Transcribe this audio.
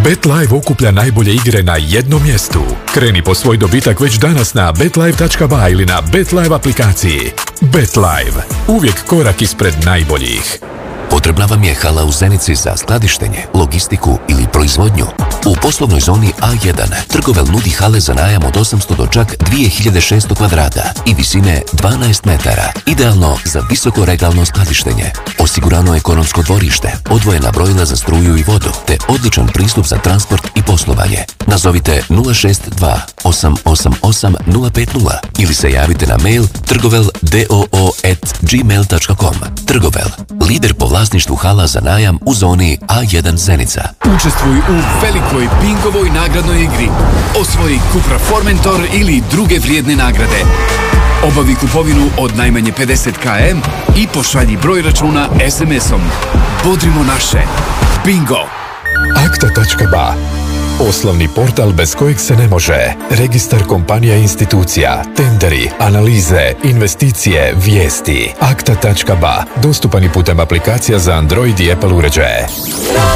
BetLive okuplja najbolje igre na jednom mjestu. Kreni po svoj dobitak već danas na betlive.ba ili na BetLive aplikaciji. BetLive. Uvijek korak ispred najboljih. Potrebna vam je hala u Zenici za skladištenje, logistiku ili proizvodnju. U poslovnoj zoni A1 Trgovel nudi hale za najam od 800 do čak 2600 kvadrata i visine 12 metara. Idealno za visoko regalno skladištenje. Osigurano ekonomsko dvorište, odvojena brojila za struju i vodu, te odličan pristup za transport i poslovanje. Nazovite 062 888 050 ili se javite na mail trgoveldoo@gmail.com. Trgovel, lider po vlasništvu hala za najam u zoni A1 Zenica. Učestvuj u velikoj bingovoj nagradnoj igri. Osvoji Cupra Formentor ili druge vrijedne nagrade. Obavi kupovinu od najmanje 50 km i pošalji broj računa SMS-om. Bodrimo naše. Bingo! Akta.ba. Poslovni portal bez kojeg se ne može. Registar kompanija i institucija, tenderi, analize, investicije, vijesti. Akta.ba. Dostupan i putem aplikacija za Android i Apple uređaje.